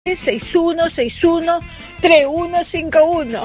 6161-3151.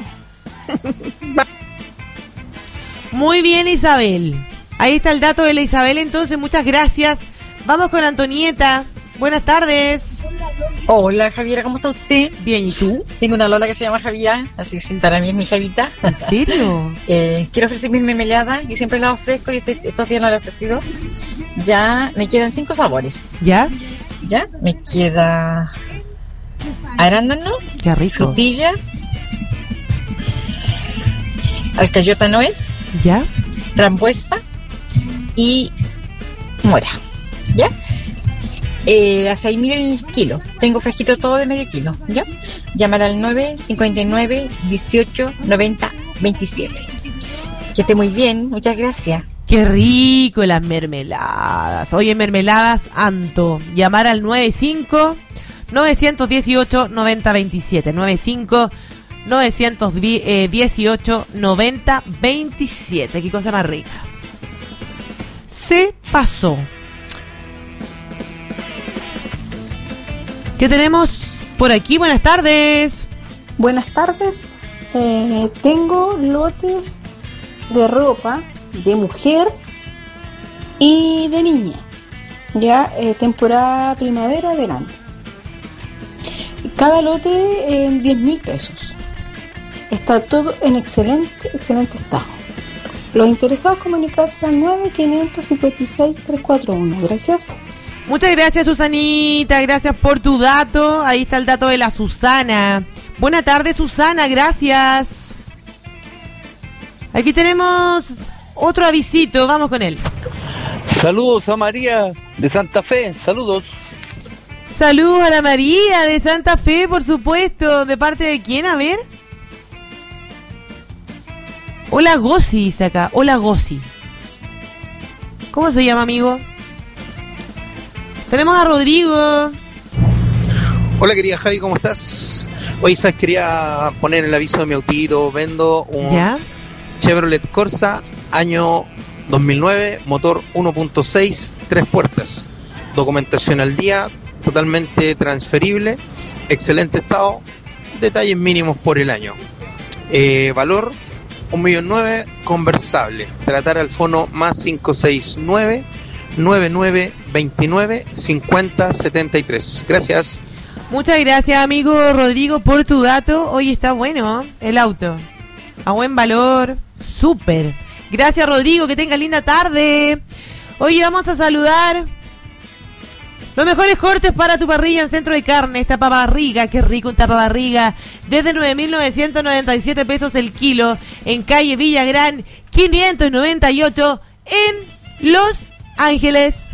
Muy bien, Isabel. Ahí está el dato de la Isabel, entonces, muchas gracias. Vamos con Antonieta. Buenas tardes. Hola, Javiera, ¿cómo está usted? Bien, ¿y tú? Tengo una Lola que se llama Javiera, así que para mí es mi Javita. ¿En serio? Quiero ofrecer mi mermelada, y siempre la ofrezco y estos días no la he ofrecido. Ya me quedan 5 sabores. ¿Ya? Ya, me queda arándano, qué rico, frutilla, alcayota nuez, ¿ya? Frambuesa y mora. ¿Ya? A 6.000 el kilo. Tengo fresquito todo de medio kilo. ¿Ya? Llámala al 959 18 90 27. Que esté muy bien. Muchas gracias. Qué rico las mermeladas. Oye, mermeladas Anto. Llamar al 918 90 27. 918 90 27. Qué cosa más rica. Se pasó. ¿Qué tenemos por aquí? Buenas tardes. Buenas tardes. Tengo lotes de ropa de mujer y de niña. Ya, temporada primavera-verano. Cada lote en 10.000 pesos. Está todo en excelente estado. Los interesados comunicarse al 9-556-341. Gracias. Muchas gracias, Susanita, gracias por tu dato. Ahí está el dato de la Susana. Buenas tardes, Susana, gracias. Aquí tenemos otro avisito, vamos con él. Saludos a María de Santa Fe, saludos. Saludos a la María de Santa Fe, por supuesto. ¿De parte de quién? A ver. Hola, Gossi, dice acá. Hola, Gossi. ¿Cómo se llama, amigo? Tenemos a Rodrigo. Hola, querida Javi, ¿cómo estás? Hoy, ¿sabes? Quería poner el aviso de mi autito. Vendo un ¿ya? Chevrolet Corsa, año 2009, motor 1.6, 3 puertas. Documentación al día, totalmente transferible, excelente estado, detalles mínimos por el año. Valor 1.900.000, conversable. Tratar al fono más 569 9929 5073. Gracias. Muchas gracias, amigo Rodrigo, por tu dato. Hoy está bueno el auto, a buen valor, súper. Gracias, Rodrigo, que tenga linda tarde. Hoy vamos a saludar los mejores cortes para tu parrilla en Centro de Carnes. Tapabarriga, qué rico un tapabarriga, desde 9.997 pesos el kilo, en calle Villagrán 598 en Los Ángeles.